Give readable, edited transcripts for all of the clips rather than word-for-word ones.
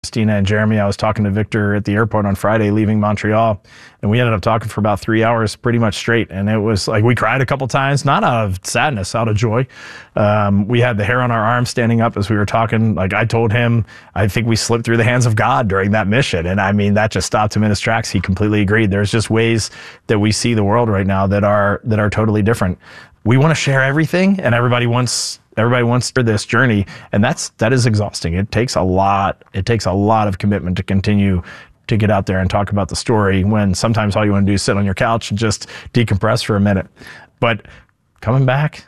Christina and Jeremy. I was talking to Victor at the airport on Friday leaving Montreal, and we ended up talking for about 3 hours pretty much straight. And it was like we cried a couple times, not out of sadness, out of joy. We had the hair on our arms standing up as we were talking. Like I told him, I think we slipped through the hands of God during that mission. And I mean, that just stopped him in his tracks. He completely agreed. There's just ways that we see the world right now that are totally different. We want to share everything, and everybody wants this journey, and that is exhausting. It takes a lot of commitment to continue to get out there and talk about the story when sometimes all you want to do is sit on your couch and just decompress for a minute. But coming back,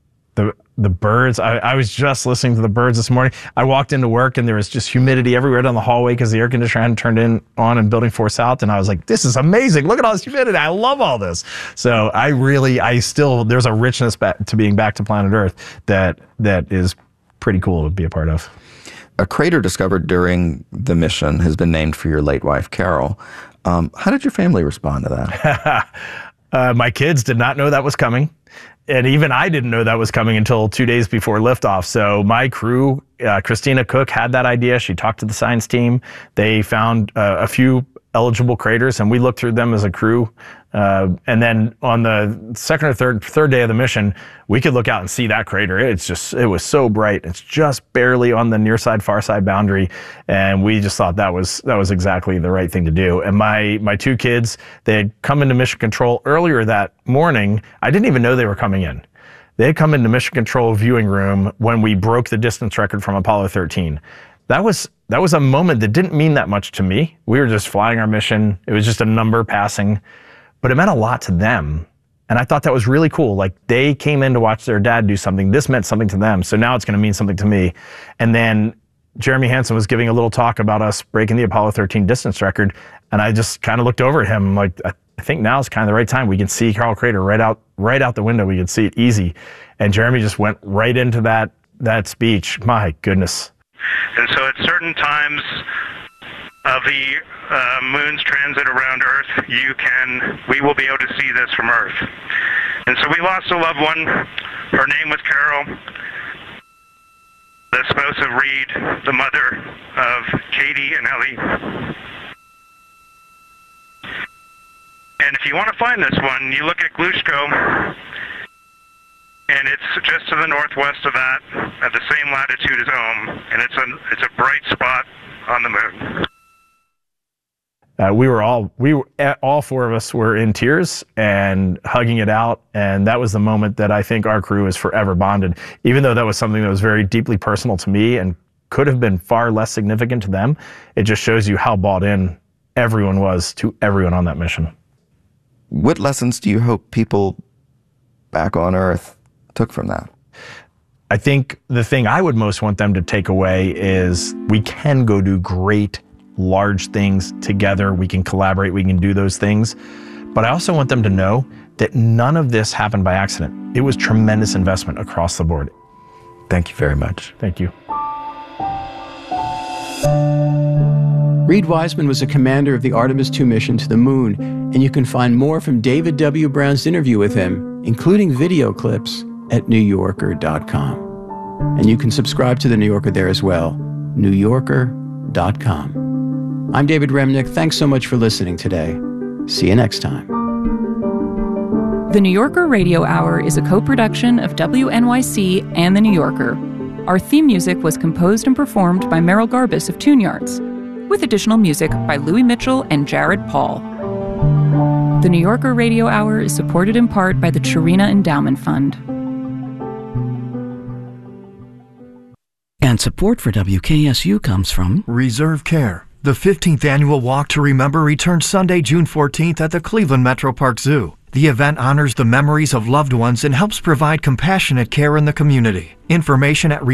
the birds, I was just listening to the birds this morning. I walked into work and there was just humidity everywhere down the hallway because the air conditioner hadn't turned on in Building 4 South. And I was like, this is amazing. Look at all this humidity. I love all this. So there's a richness to being back to planet Earth that is pretty cool to be a part of. A crater discovered during the mission has been named for your late wife, Carol. How did your family respond to that? My kids did not know that was coming. And even I didn't know that was coming until 2 days before liftoff. So my crew, Christina Cook, had that idea. She talked to the science team. They found a few eligible craters, and we looked through them as a crew. And then on the second or third day of the mission, we could look out and see that crater. It was so bright. It's just barely on the near side, far side boundary. And we just thought that was exactly the right thing to do. And my two kids, they had come into Mission Control earlier that morning. I didn't even know they were coming in. They had come into Mission Control viewing room when we broke the distance record from Apollo 13. That was a moment that didn't mean that much to me. We were just flying our mission. It was just a number passing, but it meant a lot to them. And I thought that was really cool. Like they came in to watch their dad do something. This meant something to them. So now it's going to mean something to me. And then Jeremy Hansen was giving a little talk about us breaking the Apollo 13 distance record. And I just kind of looked over at him like, I think now is kind of the right time. We can see Carl Crater right out the window. We can see it easy. And Jeremy just went right into that speech. My goodness. And so at certain times of the moon's transit around Earth, we will be able to see this from Earth. And so we lost a loved one. Her name was Carol, the spouse of Reed, the mother of Katie and Ellie. And if you want to find this one, you look at Glushko, and it's just to the northwest of that, at the same latitude as Ohm, and it's a bright spot on the moon. All four of us were in tears and hugging it out, and that was the moment that I think our crew is forever bonded. Even though that was something that was very deeply personal to me and could have been far less significant to them, it just shows you how bought in everyone was to everyone on that mission. What lessons do you hope people back on Earth took from that? I think the thing I would most want them to take away is we can go do great, large things together. We can collaborate. We can do those things. But I also want them to know that none of this happened by accident. It was tremendous investment across the board. Thank you very much. Thank you. Reed Wiseman was a commander of the Artemis II mission to the moon, and you can find more from David W. Brown's interview with him, including video clips, at NewYorker.com. And you can subscribe to The New Yorker there as well, NewYorker.com. I'm David Remnick. Thanks so much for listening today. See you next time. The New Yorker Radio Hour is a co-production of WNYC and The New Yorker. Our theme music was composed and performed by Merrill Garbus of Tune Yards, with additional music by Louis Mitchell and Jared Paul. The New Yorker Radio Hour is supported in part by the Chirina Endowment Fund. And support for WKSU comes from Reserve Care. The 15th annual Walk to Remember returns Sunday, June 14th at the Cleveland Metro Park Zoo. The event honors the memories of loved ones and helps provide compassionate care in the community. Information at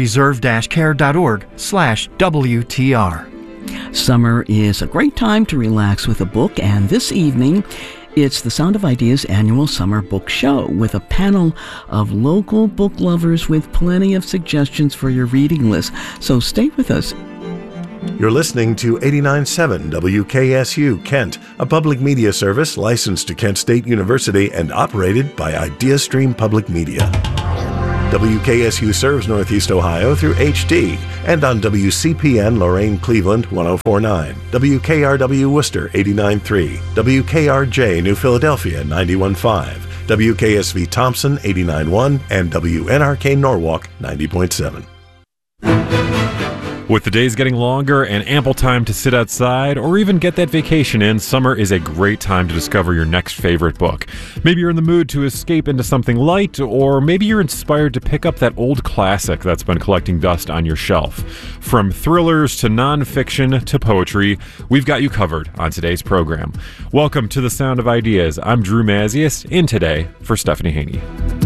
reserve-care.org/WTR. Summer is a great time to relax with a book, and this evening, it's the Sound of Ideas annual summer book show with a panel of local book lovers with plenty of suggestions for your reading list. So stay with us. You're listening to 89.7 WKSU Kent, a public media service licensed to Kent State University and operated by IdeaStream Public Media. WKSU serves Northeast Ohio through HD and on WCPN Lorain Cleveland 104.9, WKRW Worcester 89.3, WKRJ New Philadelphia 91.5, WKSV Thompson 89.1, and WNRK Norwalk 90.7. With the days getting longer and ample time to sit outside or even get that vacation in, summer is a great time to discover your next favorite book. Maybe you're in the mood to escape into something light, or maybe you're inspired to pick up that old classic that's been collecting dust on your shelf. From thrillers to nonfiction to poetry, we've got you covered on today's program. Welcome to The Sound of Ideas. I'm Drew Mazius, in today for Stephanie Haney.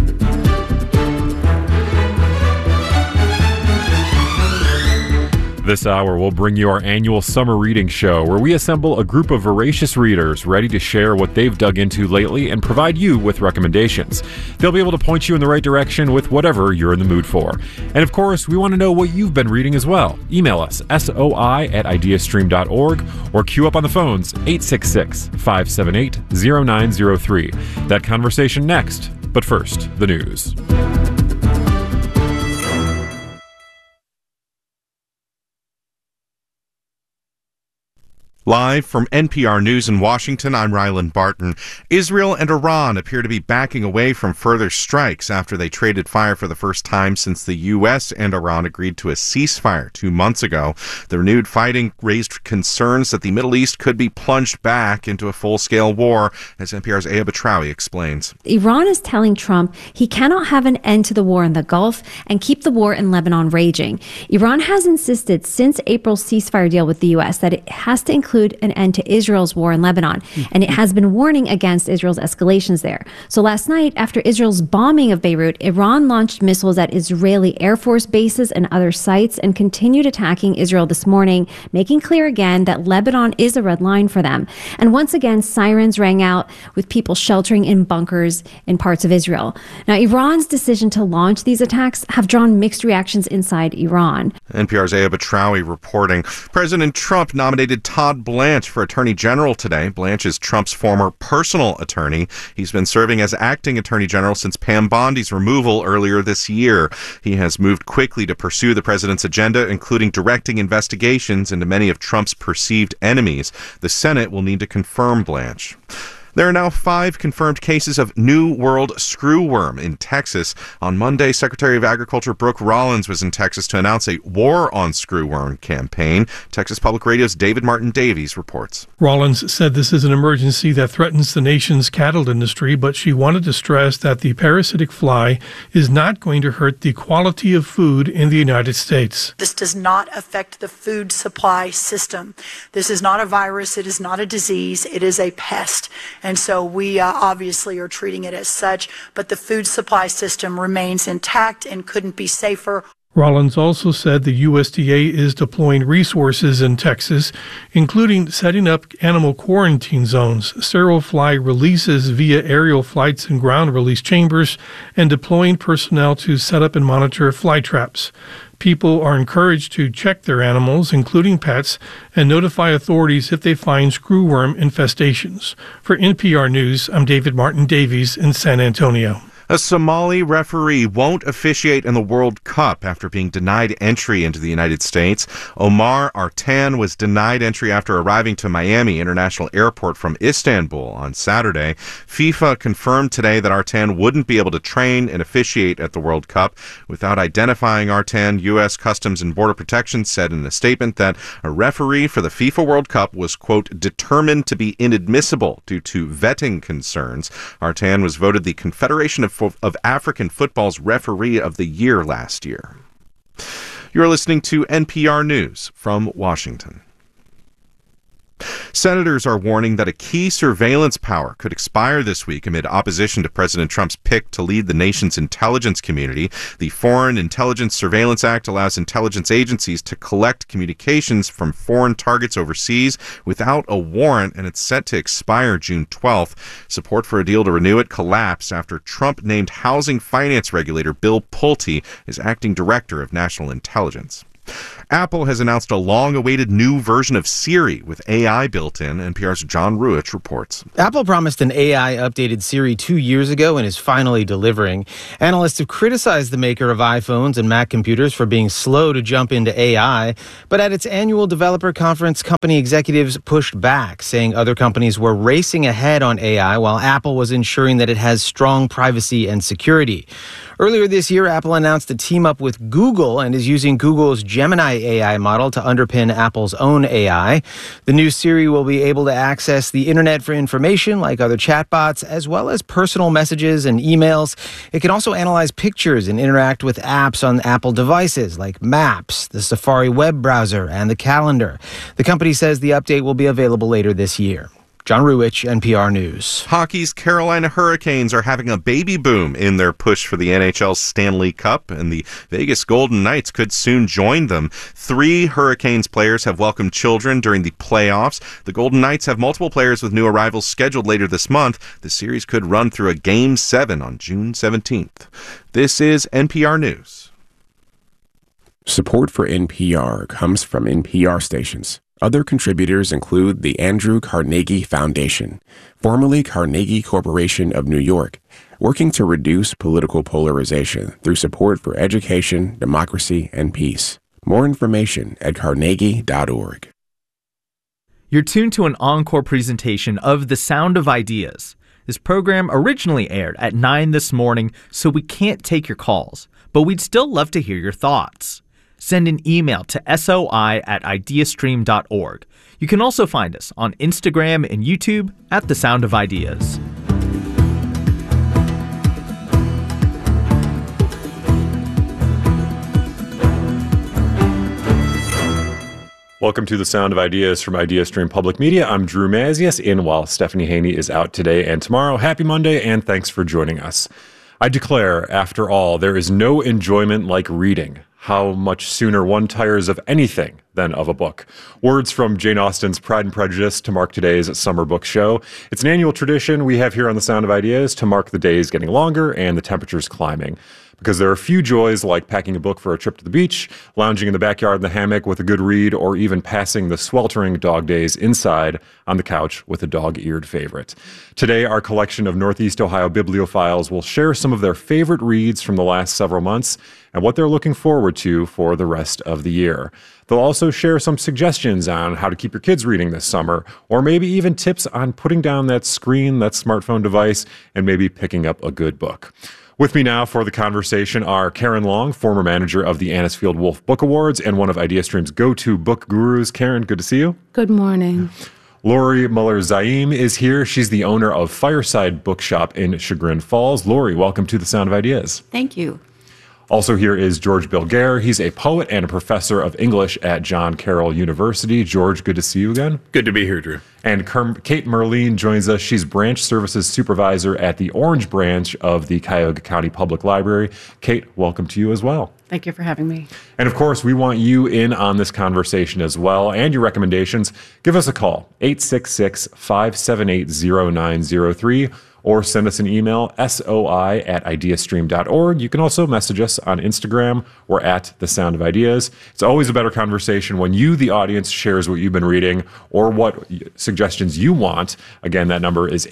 This hour, we'll bring you our annual summer reading show, where we assemble a group of voracious readers ready to share what they've dug into lately and provide you with recommendations. They'll be able to point you in the right direction with whatever you're in the mood for. And of course, we want to know what you've been reading as well. Email us, soi@ideastream.org, or queue up on the phones, 866-578-0903. That conversation next, but first, the news. Live from NPR News in Washington, I'm Ryland Barton. Israel and Iran appear to be backing away from further strikes after they traded fire for the first time since the U.S. and Iran agreed to a ceasefire 2 months ago. The renewed fighting raised concerns that the Middle East could be plunged back into a full-scale war, as NPR's Aya Batrawi explains. Iran is telling Trump he cannot have an end to the war in the Gulf and keep the war in Lebanon raging. Iran has insisted since April's ceasefire deal with the U.S. that it has to include an end to Israel's war in Lebanon, and it has been warning against Israel's escalations there. So last night, after Israel's bombing of Beirut, Iran launched missiles at Israeli Air Force bases and other sites and continued attacking Israel this morning, making clear again that Lebanon is a red line for them. And once again, sirens rang out with people sheltering in bunkers in parts of Israel. Now, Iran's decision to launch these attacks have drawn mixed reactions inside Iran. NPR's Aya Batrawi reporting. President Trump nominated Todd Blanche for Attorney General today. Blanche is Trump's former personal attorney. He's been serving as acting Attorney General since Pam Bondi's removal earlier this year. He has moved quickly to pursue the president's agenda, including directing investigations into many of Trump's perceived enemies. The Senate will need to confirm Blanche. There are now 5 confirmed cases of New World screwworm in Texas. On Monday, Secretary of Agriculture Brooke Rollins was in Texas to announce a War on Screwworm campaign. Texas Public Radio's David Martin Davies reports. Rollins said this is an emergency that threatens the nation's cattle industry, but she wanted to stress that the parasitic fly is not going to hurt the quality of food in the United States. This does not affect the food supply system. This is not a virus. It is not a disease. It is a pest. And so we obviously are treating it as such, but the food supply system remains intact and couldn't be safer. Rollins also said the USDA is deploying resources in Texas, including setting up animal quarantine zones, sterile fly releases via aerial flights and ground release chambers, and deploying personnel to set up and monitor fly traps. People are encouraged to check their animals, including pets, and notify authorities if they find screwworm infestations. For NPR News, I'm David Martin Davies in San Antonio. A Somali referee won't officiate in the World Cup after being denied entry into the United States. Omar Artan was denied entry after arriving to Miami International Airport from Istanbul on Saturday. FIFA confirmed today that Artan wouldn't be able to train and officiate at the World Cup. Without identifying Artan, U.S. Customs and Border Protection said in a statement that a referee for the FIFA World Cup was, quote, determined to be inadmissible due to vetting concerns. Artan was voted the Confederation of African Football's Referee of the Year last year. You're listening to NPR News from Washington. Senators are warning that a key surveillance power could expire this week amid opposition to President Trump's pick to lead the nation's intelligence community. The Foreign Intelligence Surveillance Act allows intelligence agencies to collect communications from foreign targets overseas without a warrant, and it's set to expire June 12th. Support for a deal to renew it collapsed after Trump named housing finance regulator Bill Pulte as acting director of national intelligence. Apple has announced a long-awaited new version of Siri with AI built in. NPR's John Ruich reports. Apple promised an AI-updated Siri 2 years ago and is finally delivering. Analysts have criticized the maker of iPhones and Mac computers for being slow to jump into AI, but at its annual developer conference, company executives pushed back, saying other companies were racing ahead on AI while Apple was ensuring that it has strong privacy and security. Earlier this year, Apple announced a team-up with Google and is using Google's Gemini AI model to underpin Apple's own AI. The new Siri will be able to access the internet for information like other chatbots, as well as personal messages and emails. It can also analyze pictures and interact with apps on Apple devices like Maps, the Safari web browser, and the calendar. The company says the update will be available later this year. John Ruich, NPR News. Hockey's Carolina Hurricanes are having a baby boom in their push for the NHL's Stanley Cup, and the Vegas Golden Knights could soon join them. 3 Hurricanes players have welcomed children during the playoffs. The Golden Knights have multiple players with new arrivals scheduled later this month. The series could run through a Game 7 on June 17th. This is NPR News. Support for NPR comes from NPR stations. Other contributors include the Andrew Carnegie Foundation, formerly Carnegie Corporation of New York, working to reduce political polarization through support for education, democracy, and peace. More information at carnegie.org. You're tuned to an encore presentation of The Sound of Ideas. This program originally aired at 9 this morning, so we can't take your calls, but we'd still love to hear your thoughts. Send an email to soi@ideastream.org. You can also find us on Instagram and YouTube at The Sound of Ideas. Welcome to The Sound of Ideas from IdeaStream Public Media. I'm Drew Mazias, in while Stephanie Haney is out today and tomorrow. Happy Monday, and thanks for joining us. I declare, after all, there is no enjoyment like reading. How much sooner one tires of anything than of a book. Words from Jane Austen's Pride and Prejudice to mark today's summer book show. It's an annual tradition we have here on The Sound of Ideas to mark the days getting longer and the temperatures climbing. Because there are few joys like packing a book for a trip to the beach, lounging in the backyard in the hammock with a good read, or even passing the sweltering dog days inside on the couch with a dog-eared favorite. Today, our collection of Northeast Ohio bibliophiles will share some of their favorite reads from the last several months and what they're looking forward to for the rest of the year. They'll also share some suggestions on how to keep your kids reading this summer, or maybe even tips on putting down that screen, that smartphone device, and maybe picking up a good book. With me now for the conversation are Karen Long, former manager of the Anisfield Wolf Book Awards and one of IdeaStream's go-to book gurus. Karen, good to see you. Good morning. Lori Muller-Zaim is here. She's the owner of Fireside Bookshop in Chagrin Falls. Lori, welcome to The Sound of Ideas. Thank you. Also here is George Bilger. He's a poet and a professor of English at John Carroll University. George, good to see you again. Good to be here, Drew. And Kate Merline joins us. She's branch services supervisor at the Orange branch of the Cuyahoga County Public Library. Kate, welcome to you as well. Thank you for having me. And of course, we want you in on this conversation as well, and your recommendations. Give us a call, 866-578-0903, or send us an email, soi@ideastream.org. You can also message us on Instagram or at The Sound of Ideas. It's always a better conversation when you, the audience, shares what you've been reading or what suggestions you want. Again, that number is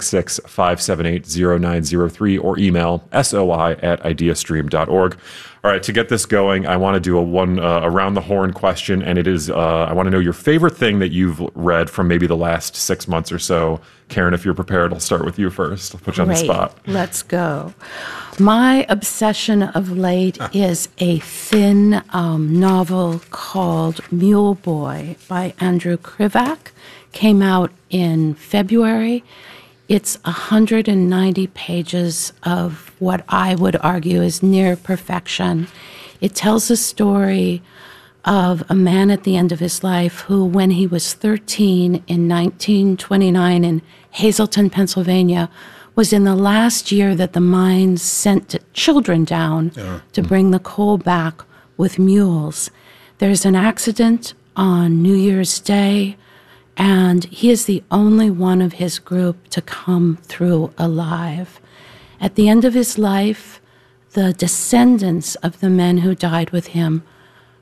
866-578-0903 or email soi@ideastream.org. All right, to get this going, I want to do a around the horn question, and it is I want to know your favorite thing that you've read from maybe the last 6 months or so. Karen, if you're prepared, I'll start with you first. I'll put you on the spot. Let's go. My obsession of late is a thin novel called Mule Boy by Andrew Krivak. Came out in February. It's 190 pages of what I would argue is near perfection. It tells a story of a man at the end of his life who, when he was 13 in 1929 in Hazleton, Pennsylvania, was in the last year that the mines sent children down to bring the coal back with mules. There's an accident on New Year's Day, and he is the only one of his group to come through alive. At the end of his life, the descendants of the men who died with him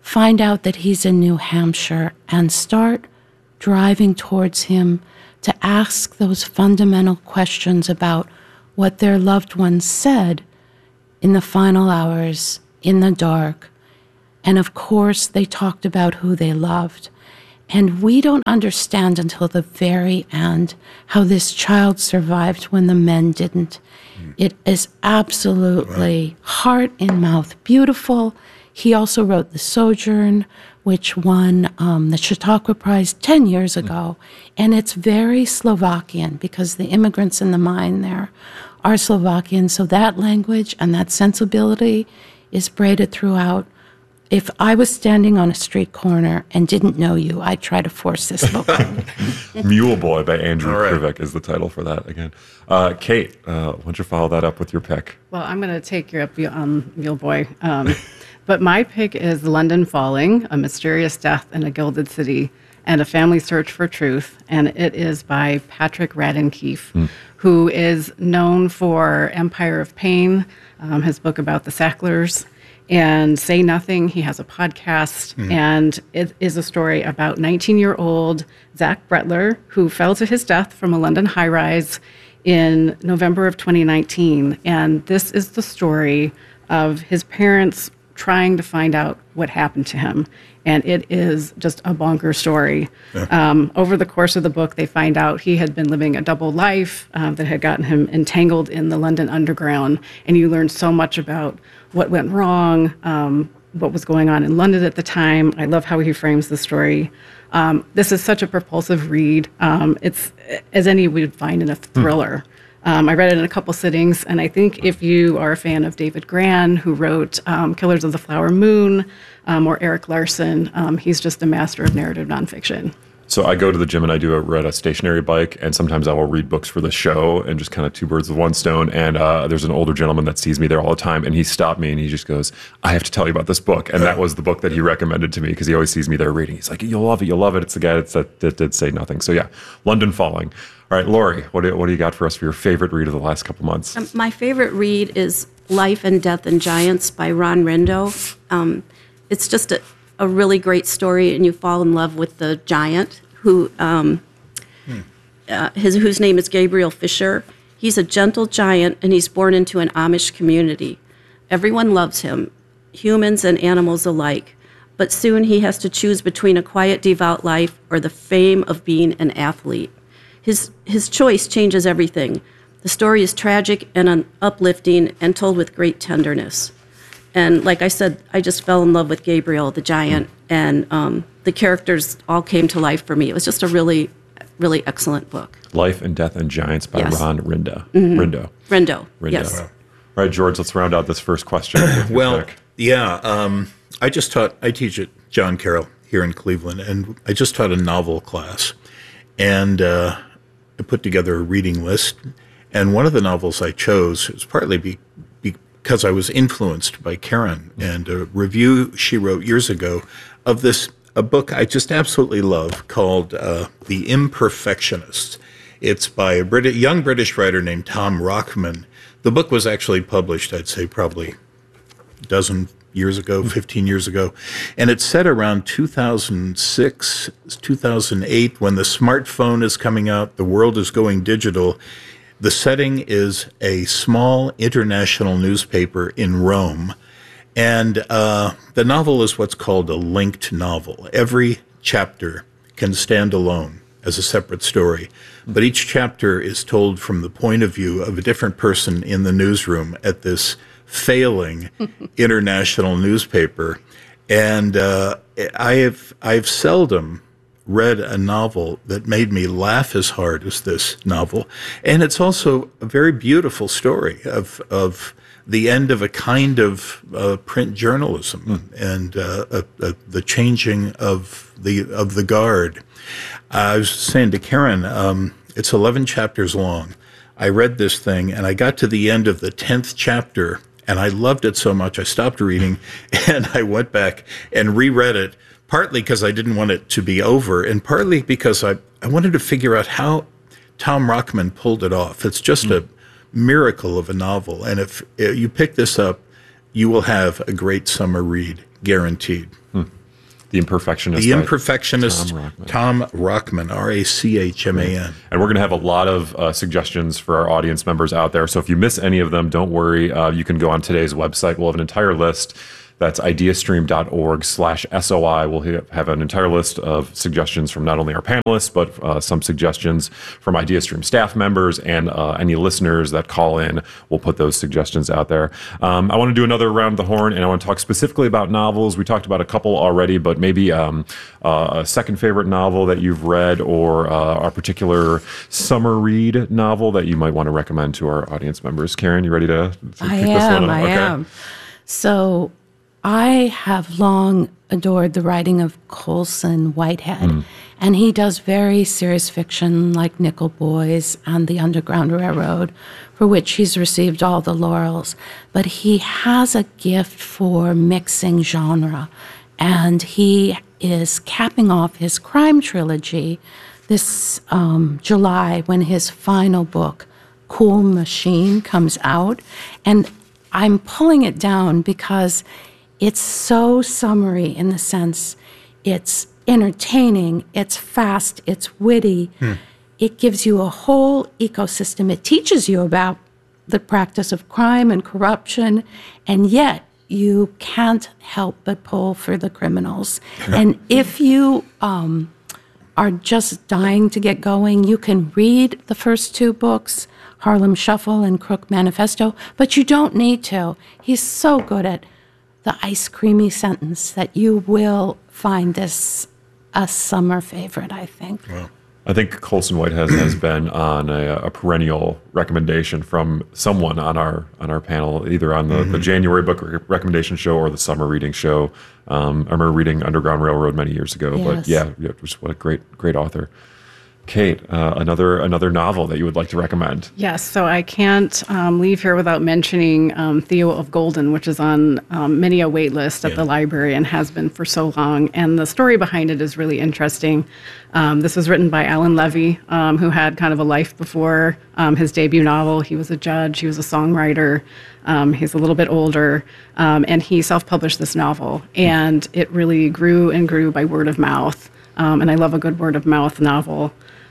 find out that he's in New Hampshire, and start driving towards him to ask those fundamental questions about what their loved ones said in the final hours, in the dark. And of course, they talked about who they loved. And we don't understand until the very end how this child survived when the men didn't. It is absolutely heart in mouth beautiful. He also wrote The Sojourn, which won the Chautauqua Prize 10 years ago. And it's very Slovakian because the immigrants in the mine there are Slovakian. So that language and that sensibility is braided throughout. If I was standing on a street corner and didn't know you, I'd try to force this book on you. Mule Boy by Andrew Krivak is the title for that again. Kate, why don't you follow that up with your pick? Well, I'm going to take you up on Mule Boy. But my pick is London Falling, A Mysterious Death in a Gilded City and a Family Search for Truth. And it is by Patrick Radden Keefe, who is known for Empire of Pain, his book about the Sacklers, and Say Nothing. He has a podcast, and it is a story about 19-year-old Zach Bretler, who fell to his death from a London high-rise in November of 2019. And this is the story of his parents trying to find out what happened to him. And it is just a bonkers story. Over the course of the book, they find out he had been living a double life that had gotten him entangled in the London Underground. And you learn so much about what went wrong, what was going on in London at the time. I love how he frames the story. This is such a propulsive read. It's as any would find in a thriller. I read it in a couple sittings, and I think if you are a fan of David Grann, who wrote Killers of the Flower Moon, or Eric Larson, he's just a master of narrative nonfiction. So I go to the gym and I ride a stationary bike, and sometimes I will read books for the show and just kind of two birds with one stone. And there's an older gentleman that sees me there all the time, and he stopped me and he just goes, "I have to tell you about this book." And that was the book that he recommended to me because he always sees me there reading. He's like, "You'll love it, you'll love it." It's the guy that did Say Nothing. So yeah, London Falling. All right, Lori, what do you got for us for your favorite read of the last couple months? My favorite read is Life and Death and Giants by Ron Rindo. It's just a really great story, and you fall in love with the giant whose name is Gabriel Fisher. He's a gentle giant, and he's born into an Amish community. Everyone loves him, humans and animals alike. But soon he has to choose between a quiet, devout life or the fame of being an athlete. His choice changes everything. The story is tragic and uplifting and told with great tenderness. And like I said, I just fell in love with Gabriel, the giant, and the characters all came to life for me. It was just a really, really excellent book. Life and Death and Giants by Ron Rindo. Rindo, yes. All right, George, let's round out this first question. Well, yeah, I teach at John Carroll here in Cleveland, and I just taught a novel class. And I put together a reading list. And one of the novels I chose was partly because I was influenced by Karen and a review she wrote years ago of a book I just absolutely love called The Imperfectionists. It's by a young British writer named Tom Rockman. The book was actually published, I'd say, probably a dozen years ago, 15 years ago. And it's set around 2006, 2008, when the smartphone is coming out, the world is going digital. The setting is a small international newspaper in Rome. And the novel is what's called a linked novel. Every chapter can stand alone as a separate story, but each chapter is told from the point of view of a different person in the newsroom at this failing international newspaper. And I've seldom read a novel that made me laugh as hard as this novel. And it's also a very beautiful story of the end of a kind of print journalism and the changing of the guard. I was saying to Karen, it's 11 chapters long. I read this thing and I got to the end of the 10th chapter and I loved it so much I stopped reading and I went back and reread it, partly because I didn't want it to be over and partly because I wanted to figure out how Tom Rockman pulled it off. It's just a miracle of a novel. And if you pick this up, you will have a great summer read, guaranteed. The Imperfectionist. The Imperfectionist, Tom Rachman, Rachman. And we're going to have a lot of suggestions for our audience members out there. So if you miss any of them, don't worry. You can go on today's website. We'll have an entire list. That's ideastream.org/SOI. We'll have an entire list of suggestions from not only our panelists, but some suggestions from IdeaStream staff members and any listeners that call in. We'll put those suggestions out there. I want to do another round the horn, and I want to talk specifically about novels. We talked about a couple already, but maybe a second favorite novel that you've read, or a particular summer read novel that you might want to recommend to our audience members. Karen, you ready to kick this one off? I am. So I have long adored the writing of Colson Whitehead, and he does very serious fiction like Nickel Boys and The Underground Railroad, for which he's received all the laurels. But he has a gift for mixing genre, and he is capping off his crime trilogy this July when his final book, Cool Machine, comes out. And I'm pulling it down because it's so summery in the sense it's entertaining, it's fast, it's witty. It gives you a whole ecosystem. It teaches you about the practice of crime and corruption, and yet you can't help but pull for the criminals. And if you are just dying to get going, you can read the first two books, Harlem Shuffle and Crook Manifesto, but you don't need to. He's so good at the ice creamy sentence that you will find this a summer favorite, I think. Wow. I think Colson Whitehead has been on a perennial recommendation from someone on our panel, either on the January book recommendation show or the summer reading show. I remember reading Underground Railroad many years ago, but yeah, just what a great author. Kate, another novel that you would like to recommend? Yes, so I can't leave here without mentioning Theo of Golden, which is on many a wait list at the library and has been for so long. And the story behind it is really interesting. This was written by Alan Levy, who had kind of a life before his debut novel. He was a judge, he was a songwriter, he's a little bit older, and he self-published this novel. And it really grew and grew by word of mouth. And I love a good word of mouth novel.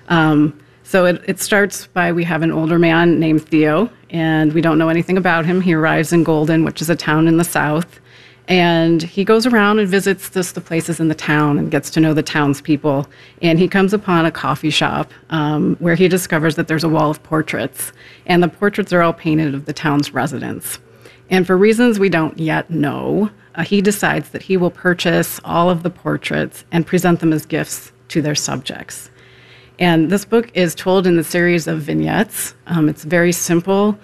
So it starts by, we have an older man named Theo, and we don't know anything about him. He arrives in Golden, which is a town in the South, and he goes around and visits just the places in the town and gets to know the townspeople. And he comes upon a coffee shop where he discovers that there's a wall of portraits, and the portraits are all painted of the town's residents. And for reasons we don't yet know, he decides that he will purchase all of the portraits and present them as gifts to their subjects. And this book is told in the series of vignettes. It's very simple,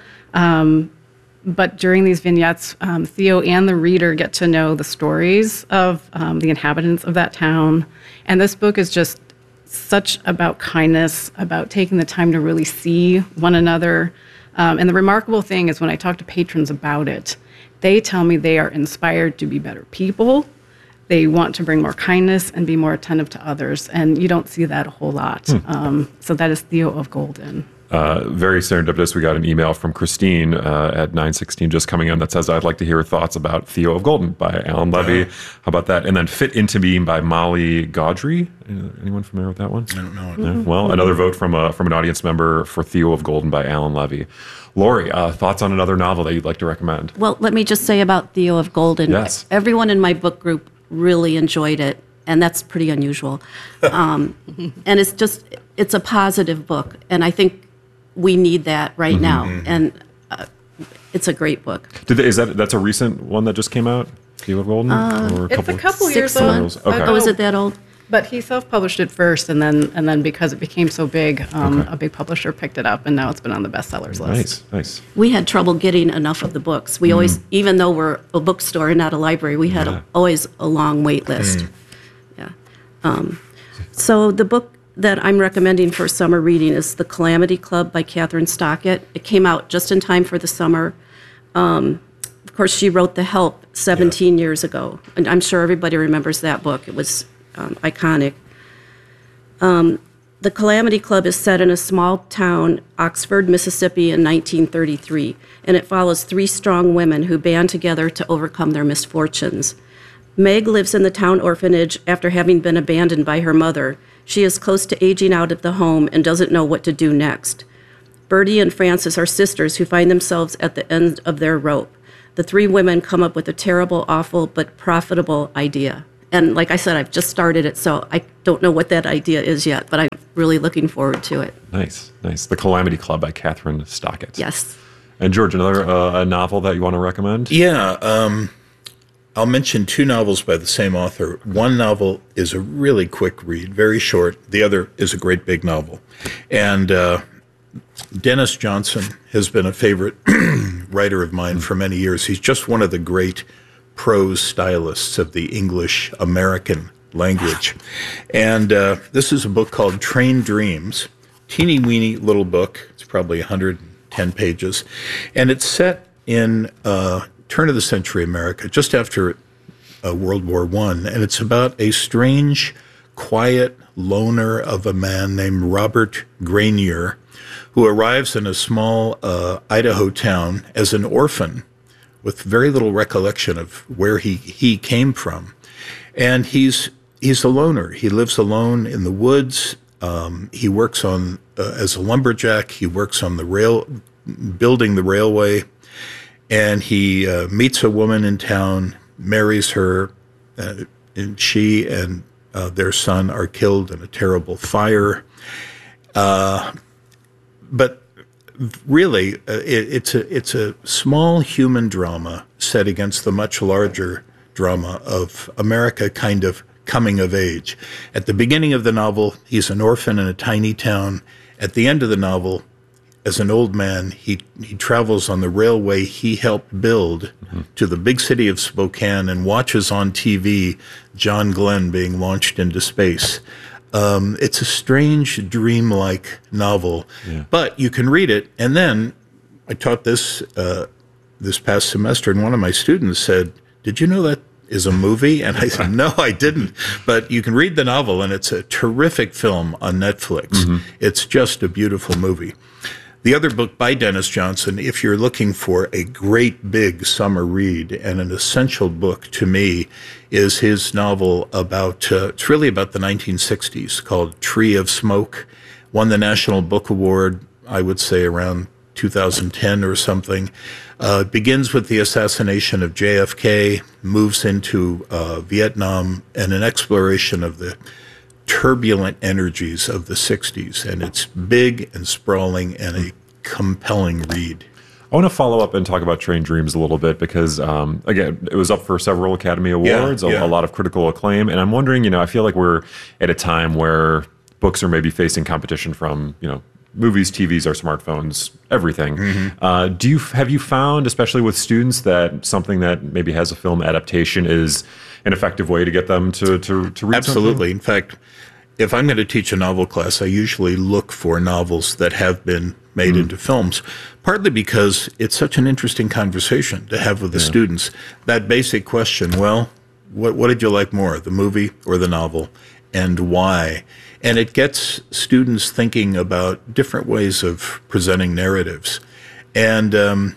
but during these vignettes, Theo and the reader get to know the stories of the inhabitants of that town. And this book is just such about kindness, about taking the time to really see one another. And the remarkable thing is when I talk to patrons about it, they tell me they are inspired to be better people. They want to bring more kindness and be more attentive to others, and you don't see that a whole lot. So that is Theo of Golden. Very serendipitous. We got an email from Christine at 916 just coming in that says, I'd like to hear her thoughts about Theo of Golden by Alan Levy. How about that? And then Fit Into Me by Molly Gaudry. Anyone familiar with that one? I don't know. Yeah. Well, another vote from an audience member for Theo of Golden by Alan Levy. Lori, thoughts on another novel that you'd like to recommend? Well, let me just say about Theo of Golden. Yes. Everyone in my book group really enjoyed it, and that's pretty unusual. And it's a positive book, and I think we need that right now. And it's a great book. That's a recent one that just came out? Theo of Golden? Or It's a couple years old. Okay. Oh, is it that old? But he self-published it first, and then because it became so big, a big publisher picked it up, and now it's been on the bestsellers list. Nice. We had trouble getting enough of the books. We always, even though we're a bookstore and not a library, we had always a long wait list. So the book that I'm recommending for summer reading is The Calamity Club by Catherine Stockett. It came out just in time for the summer. Of course, she wrote The Help 17 years ago, and I'm sure everybody remembers that book. It was iconic. The Calamity Club is set in a small town, Oxford, Mississippi, in 1933, and it follows three strong women who band together to overcome their misfortunes. Meg lives in the town orphanage after having been abandoned by her mother. She is close to aging out of the home and doesn't know what to do next. Bertie and Frances are sisters who find themselves at the end of their rope. The three women come up with a terrible, awful, but profitable idea. And like I said, I've just started it, so I don't know what that idea is yet, but I'm really looking forward to it. Nice, nice. The Calamity Club by Catherine Stockett. Yes. And George, another a novel that you want to recommend? Yeah, I'll mention two novels by the same author. One novel is a really quick read, very short. The other is a great big novel. And Dennis Johnson has been a favorite writer of mine for many years. He's just one of the great prose stylists of the English American language. And this is a book called Train Dreams. Teeny weeny little book. It's probably 110 pages. And it's set in turn of the century America, just after World War I. And it's about a strange, quiet loner of a man named Robert Granier, who arrives in a small Idaho town as an orphan with very little recollection of where he came from. And he's a loner. He lives alone in the woods. He works on as a lumberjack. He works on the building the railway. And he meets a woman in town, marries her, and she and their son are killed in a terrible fire. But really, it's a small human drama set against the much larger drama of America kind of coming of age. At the beginning of the novel, he's an orphan in a tiny town. At the end of the novel, as an old man, he travels on the railway he helped build to the big city of Spokane and watches on TV John Glenn being launched into space. It's a strange, dreamlike novel, but you can read it. And then I taught this this past semester, and one of my students said, "Did you know that is a movie?" And I said, "No, I didn't." But you can read the novel, and it's a terrific film on Netflix. It's just a beautiful movie. The other book by Dennis Johnson, if you're looking for a great big summer read and an essential book to me, is his novel about, it's really about the 1960s, called Tree of Smoke. Won the National Book Award, I would say around 2010 or something. Begins with the assassination of JFK, moves into Vietnam, and an exploration of the turbulent energies of the 60s, and it's big and sprawling and a compelling read. I want to follow up and talk about Train Dreams a little bit because, again, it was up for several Academy Awards, a lot of critical acclaim, and I'm wondering, I feel like we're at a time where books are maybe facing competition from, movies, TVs, our smartphones, everything. Have you found, especially with students, that something that maybe has a film adaptation is an effective way to get them to read Absolutely. something? In fact, if I'm going to teach a novel class, I usually look for novels that have been made into films, partly because it's such an interesting conversation to have with the students. That basic question, well, what did you like more, the movie or the novel, and why? And it gets students thinking about different ways of presenting narratives. And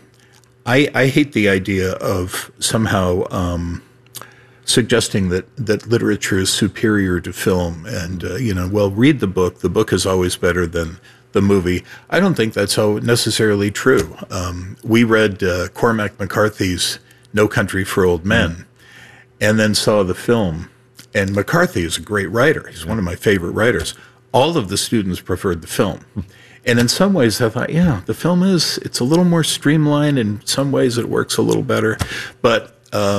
I hate the idea of somehow suggesting that literature is superior to film and, read the book. The book is always better than the movie. I don't think that's so necessarily true. We read Cormac McCarthy's No Country for Old Men and then saw the film. And McCarthy is a great writer. He's one of my favorite writers. All of the students preferred the film. And in some ways I thought, the film it's a little more streamlined. In some ways it works a little better. But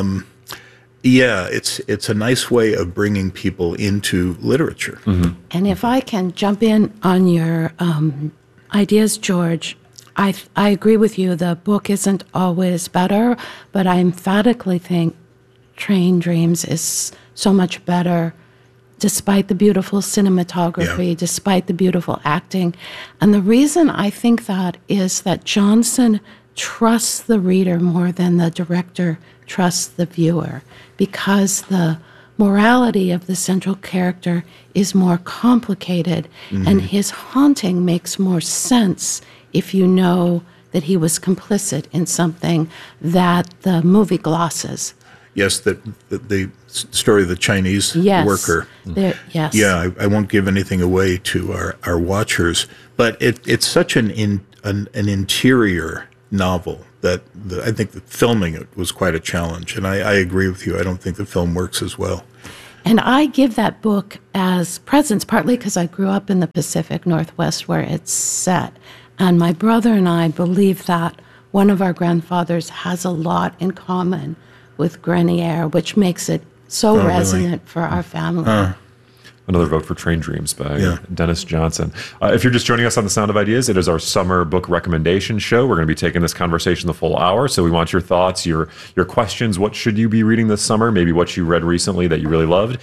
it's a nice way of bringing people into literature. And if I can jump in on your ideas, George, I agree with you. The book isn't always better, but I emphatically think Train Dreams is so much better, despite the beautiful cinematography, despite the beautiful acting. And the reason I think that is that Johnson trusts the reader more than the director trusts the viewer, because the morality of the central character is more complicated, and his haunting makes more sense if you know that he was complicit in something that the movie glosses. yes, the story of the Chinese worker. Yes. Yeah, I won't give anything away to our watchers, but it's such an interior novel that I think that filming it was quite a challenge. And I agree with you. I don't think the film works as well. And I give that book as presents, partly because I grew up in the Pacific Northwest where it's set. And my brother and I believe that one of our grandfathers has a lot in common with Grenier, which makes it so resonant for our family. Another vote for Train Dreams by Dennis Johnson. If you're just joining us on The Sound of Ideas, it is our summer book recommendation show. We're going to be taking this conversation the full hour, so we want your thoughts, your questions. What should you be reading this summer? Maybe what you read recently that you really loved.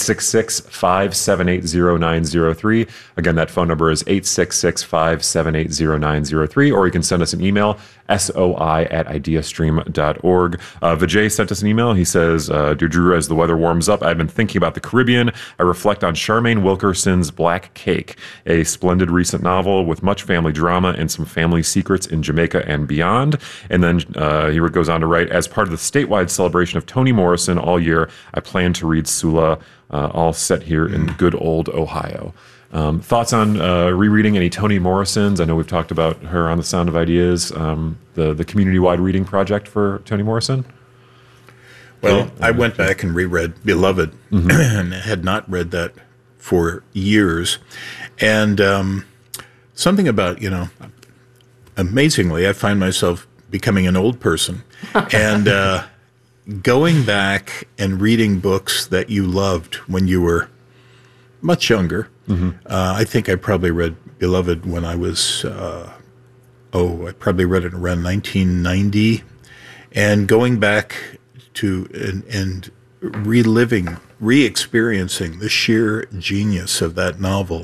866-578-0903. Again, that phone number is 866-578-0903, or you can send us an email, soi@ideastream.org. Vijay sent us an email. He says, Dear Drew, as the weather warms up, I've been thinking about the Caribbean. I reflect on Charmaine Wilkerson's Black Cake, a splendid recent novel with much family drama and some family secrets in Jamaica and beyond. And then he goes on to write, as part of the statewide celebration of Toni Morrison all year, I plan to read Sula, all set here in good old Ohio. Thoughts on rereading any Toni Morrisons? I know we've talked about her on The Sound of Ideas, the community-wide reading project for Toni Morrison. Well, I went back and reread Beloved and had not read that for years. And something about, amazingly, I find myself becoming an old person and going back and reading books that you loved when you were much younger. I think I probably read Beloved when I was, I probably read it around 1990. And going back to and reliving, re-experiencing the sheer genius of that novel.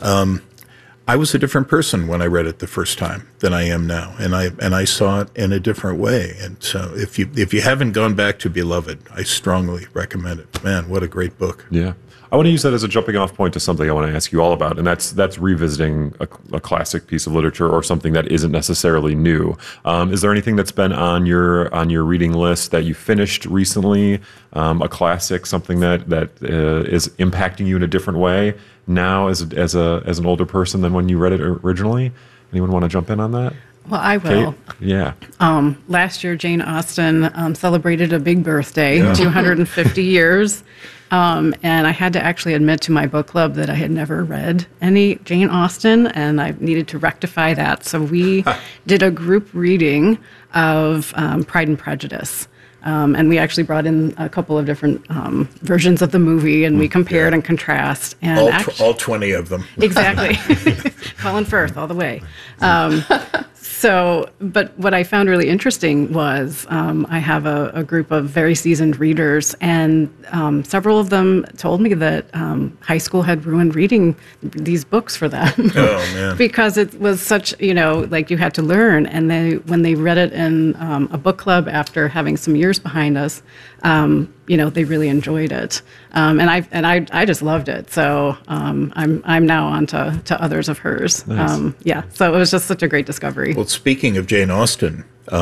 I was a different person when I read it the first time than I am now, and I saw it in a different way. And so, if you haven't gone back to Beloved, I strongly recommend it. Man, what a great book! Yeah. I want to use that as a jumping off point to something I want to ask you all about, and that's revisiting a classic piece of literature or something that isn't necessarily new. Is there anything that's been on your reading list that you finished recently, a classic, something that is impacting you in a different way now as an older person than when you read it originally? Anyone want to jump in on that? Well, I will. Kate? Yeah. Last year, Jane Austen celebrated a big birthday, 250 years. And I had to actually admit to my book club that I had never read any Jane Austen, and I needed to rectify that. So we did a group reading of Pride and Prejudice. And we actually brought in a couple of different versions of the movie, and we compared and contrast. And all 20 of them. Exactly. Colin Firth all the way. But what I found really interesting was I have a group of very seasoned readers, and several of them told me that high school had ruined reading these books for them. Oh, man. Because it was such, like you had to learn. And when they read it in a book club after having some years behind us, they really enjoyed it. And I just loved it. So I'm now on to others of hers. Nice. So it was just such a great discovery. Well, speaking of Jane Austen,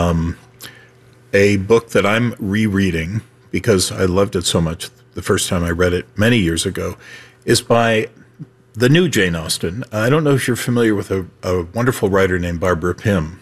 a book that I'm rereading because I loved it so much the first time I read it many years ago is by the new Jane Austen. I don't know if you're familiar with a wonderful writer named Barbara Pym.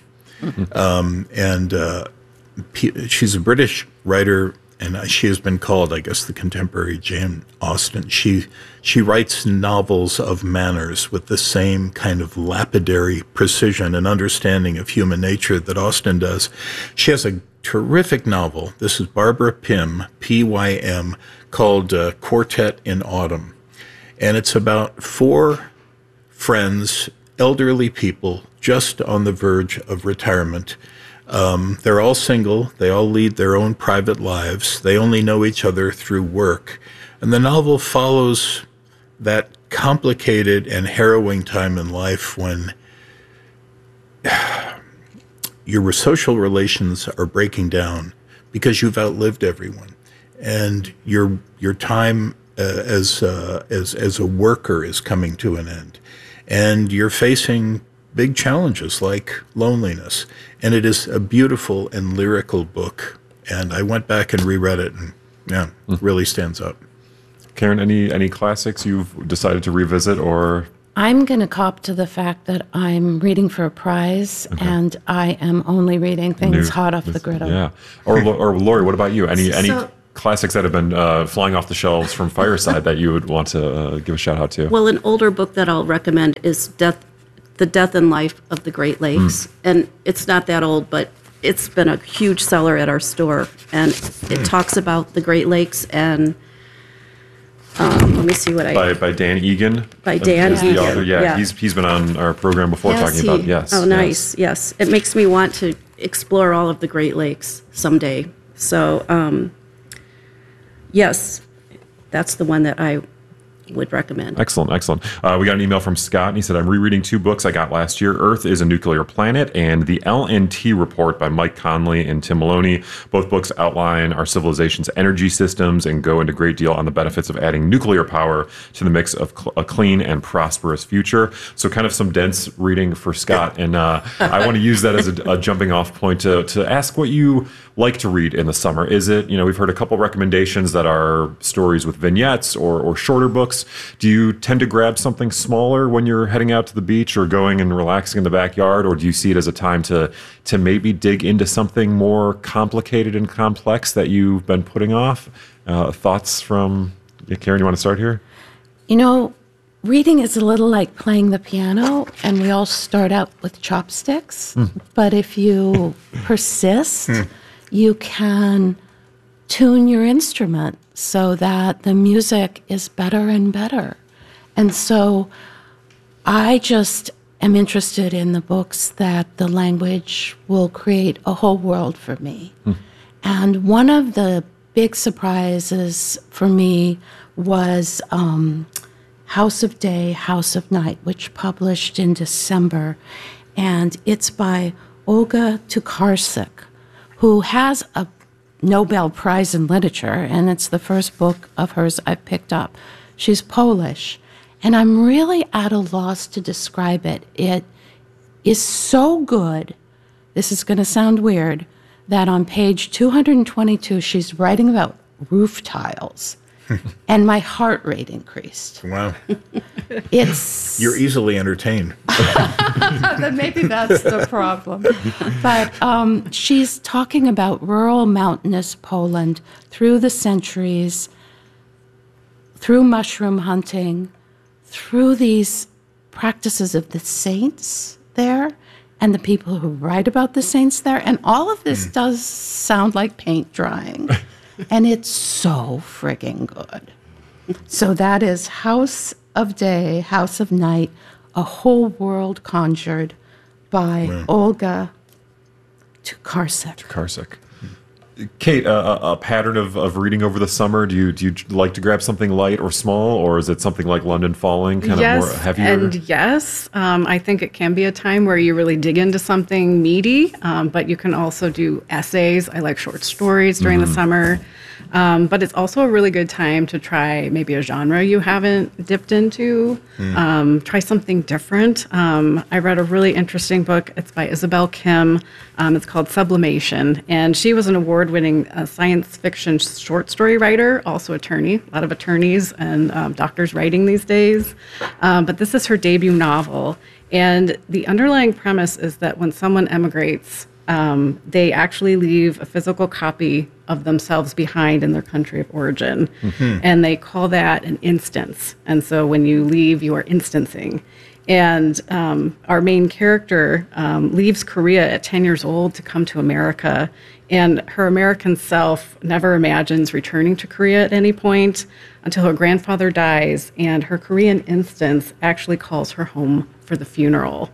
She's a British writer, and she has been called, I guess, the contemporary Jane Austen. She writes novels of manners with the same kind of lapidary precision and understanding of human nature that Austen does. She has a terrific novel. This is Barbara Pym, P-Y-M, called Quartet in Autumn. And it's about 4 friends, elderly people, just on the verge of retirement. They're all single. They all lead their own private lives. They only know each other through work. And the novel follows that complicated and harrowing time in life when your social relations are breaking down because you've outlived everyone. And your time as a worker is coming to an end. And you're facing big challenges like loneliness. And it is a beautiful and lyrical book. And I went back and reread it, and yeah, really stands up. Karen, any classics you've decided to revisit, or? I'm going to cop to the fact that I'm reading for a prize, and I am only reading things hot off the griddle. Yeah. Or Lori, what about you? Any classics that have been flying off the shelves from Fireside that you would want to give a shout out to? Well, an older book that I'll recommend is The Death and Life of the Great Lakes. And it's not that old, but it's been a huge seller at our store. And it talks about the Great Lakes and let me see what by Dan Egan. By Dan Egan. The author. Yeah, he's been on our program before talking about Oh, nice. Yes. It makes me want to explore all of the Great Lakes someday. So, yes, that's the one that I would recommend. Excellent. We got an email from Scott, and he said, I'm rereading 2 books I got last year, Earth is a Nuclear Planet and The LNT Report by Mike Conley and Tim Maloney. Both books outline our civilization's energy systems and go into a great deal on the benefits of adding nuclear power to the mix of a clean and prosperous future. So kind of some dense reading for Scott, and I want to use that as a jumping off point to ask what you like to read in the summer. Is it, we've heard a couple recommendations that are stories with vignettes or shorter books. Do you tend to grab something smaller when you're heading out to the beach or going and relaxing in the backyard, or do you see it as a time to maybe dig into something more complicated and complex that you've been putting off? Thoughts from Karen, you want to start here? Reading is a little like playing the piano, and we all start out with chopsticks. But if you persist, you can tune your instrument so that the music is better and better. And so I just am interested in the books that the language will create a whole world for me. And one of the big surprises for me was House of Day, House of Night, which published in December. And it's by Olga Tokarczuk, who has a Nobel Prize in Literature, and it's the first book of hers I've picked up. She's Polish, and I'm really at a loss to describe it. It is so good, this is going to sound weird, that on page 222, she's writing about roof tiles, and my heart rate increased. Wow. You're easily entertained. Then maybe that's the problem. But she's talking about rural mountainous Poland through the centuries, through mushroom hunting, through these practices of the saints there and the people who write about the saints there. And all of this does sound like paint drying. And it's so frigging good. So that is House of Day, House of Night, A Whole World Conjured by Olga Tokarczuk. Kate, a pattern of reading over the summer, do you like to grab something light or small, or is it something like London Falling, kind of more heavier? And yes, I think it can be a time where you really dig into something meaty, but you can also do essays. I like short stories during the summer. But it's also a really good time to try maybe a genre you haven't dipped into. Try something different. I read a really interesting book. It's by Isabel Kim. It's called Sublimation. And she was an award-winning science fiction short story writer, also attorney. A lot of attorneys and doctors writing these days. But this is her debut novel. And the underlying premise is that when someone emigrates, they actually leave a physical copy of themselves behind in their country of origin. And they call that an instance. And so when you leave, you are instancing. And our main character leaves Korea at 10 years old to come to America. And her American self never imagines returning to Korea at any point until her grandfather dies. And her Korean instance actually calls her home for the funeral.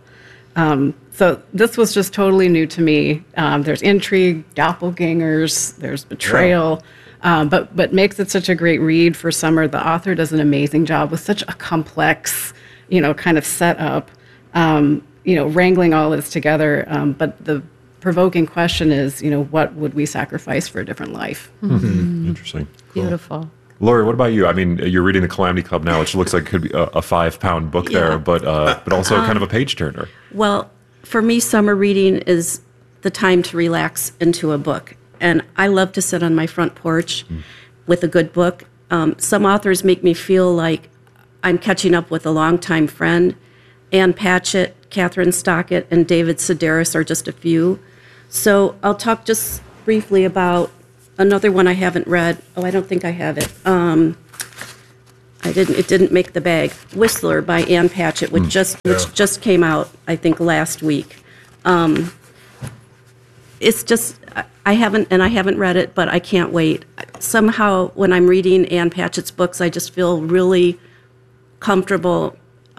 So this was just totally new to me. There's intrigue, doppelgangers, there's betrayal, but makes it such a great read for summer. The author does an amazing job with such a complex, kind of setup, wrangling all this together. But the provoking question is, what would we sacrifice for a different life? Interesting. Cool. Beautiful. Lori, what about you? I mean, you're reading The Calamity Club now, which looks like it could be a 5-pound book there, but also kind of a page turner. Well, for me, summer reading is the time to relax into a book. and I love to sit on my front porch with a good book. Some authors make me feel like I'm catching up with a longtime friend. Ann Patchett, Catherine Stockett, and David Sedaris are just a few. So I'll talk just briefly about another one I haven't read. Oh, I don't think I have it. It didn't make the bag. Whistler by Ann Patchett, which just came out, I think, last week. It's just, I haven't read it, but I can't wait. Somehow, when I'm reading Ann Patchett's books, I just feel really comfortable.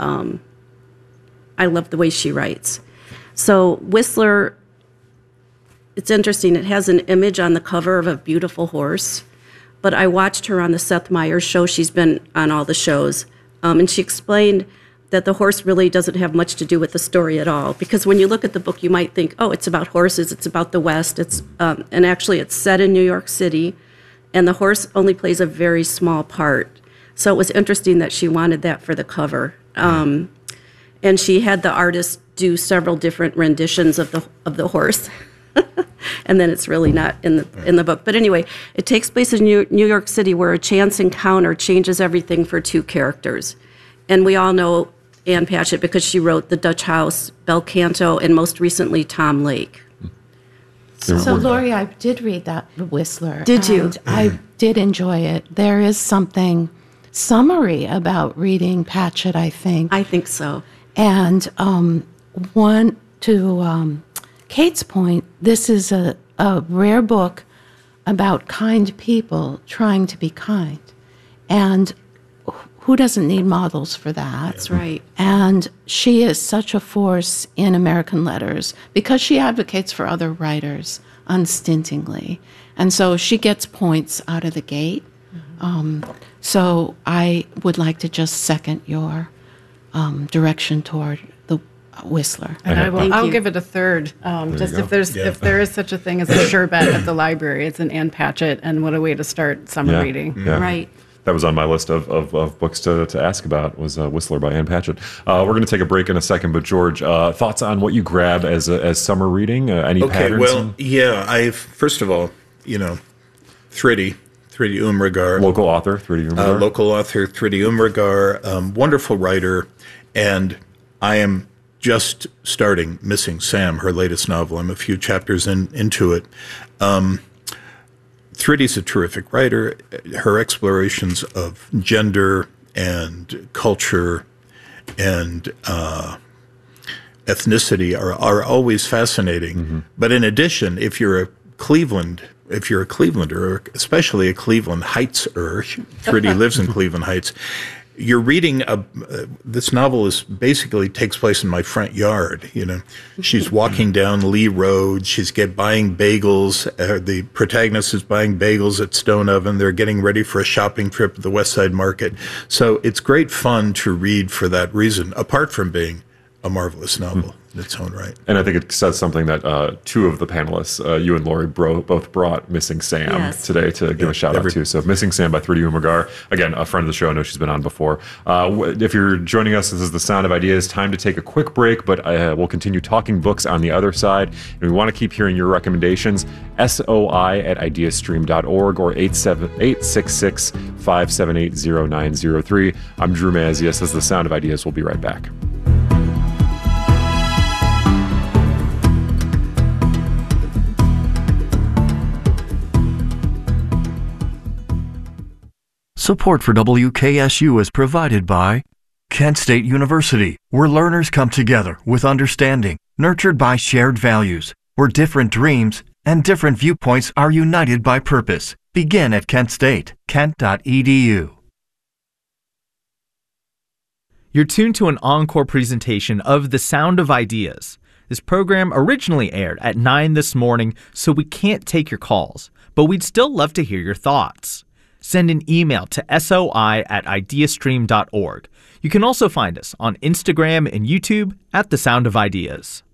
I love the way she writes. So Whistler, it's interesting. It has an image on the cover of a beautiful horse, but I watched her on the Seth Meyers show. She's been on all the shows, and she explained that the horse really doesn't have much to do with the story at all. Because when you look at the book, you might think, oh, it's about horses, it's about the West, and actually it's set in New York City, and the horse only plays a very small part. So it was interesting that she wanted that for the cover. And she had the artist do several different renditions of the horse. And then it's really not in the book. But anyway, it takes place in New York City, where a chance encounter changes everything for two characters. And we all know Ann Patchett because she wrote The Dutch House, Bel Canto, and most recently Tom Lake. So Lori, I did read that Whistler. Did you? I did enjoy it. There is something summery about reading Patchett, I think. I think so. And one to Kate's point, this is a rare book about kind people trying to be kind. And who doesn't need models for that? That's right. And she is such a force in American letters because she advocates for other writers unstintingly. And so she gets points out of the gate. So I would like to just second your direction toward the Whistler. And I'll give it a third. Just if there is such a thing as a sure bet at the library, it's an Ann Patchett, and what a way to start summer reading. Yeah. Right. That was on my list of books to ask about, was Whistler by Ann Patchett. We're going to take a break in a second, but George, thoughts on what you grab as summer reading? Any patterns? Okay, well, first of all, Thridi Umrigar. Local author, Thridi Umrigar, wonderful writer, and I am just starting Missing Sam, her latest novel. I'm a few chapters into it. Thridi's a terrific writer. Her explorations of gender and culture and ethnicity are always fascinating. Mm-hmm. But in addition, if you're a Clevelanda, or especially a Cleveland Heightser, Thridi lives in Cleveland Heights, you're reading this novel basically takes place in my front yard. She's walking down Lee Road. She's buying bagels. The protagonist is buying bagels at Stone Oven. They're getting ready for a shopping trip at the West Side Market. So it's great fun to read for that reason, apart from being a marvelous novel in its own right. And I think it says something that two of the panelists, you and Lori, both brought Missing Sam today to give a shout out to. So Missing Sam by Thridi Umrigar, again, a friend of the show. I know she's been on before. If you're joining us, this is The Sound of Ideas. Time to take a quick break, but we'll continue talking books on the other side. And we want to keep hearing your recommendations. SOI@ideastream.org or 866-578-0903. I'm Drew Mazzius. This is The Sound of Ideas. We'll be right back. Support for WKSU is provided by Kent State University, where learners come together with understanding, nurtured by shared values, where different dreams and different viewpoints are united by purpose. Begin at Kent State, kent.edu. You're tuned to an encore presentation of The Sound of Ideas. This program originally aired at 9 this morning, so we can't take your calls, but we'd still love to hear your thoughts. Send an email to soi@ideastream.org. You can also find us on Instagram and YouTube at The Sound of Ideas.